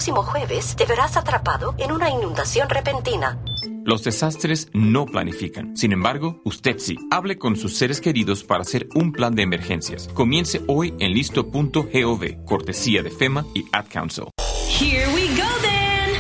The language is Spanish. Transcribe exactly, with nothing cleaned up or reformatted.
próximo jueves te verás atrapado en una inundación repentina. Los desastres no planifican. Sin embargo, usted sí. Hable con sus seres queridos para hacer un plan de emergencias. Comience hoy en listo punto gov, cortesía de FEMA y Ad Council. Here we go then.